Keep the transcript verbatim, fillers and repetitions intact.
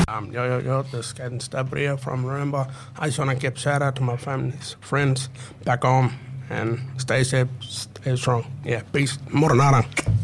Um, yo, yo, yo, this is Captain Stabria from Marimba. I just want to give shout out to my families, friends back home, and stay safe, stay strong. Yeah, peace. Moronara.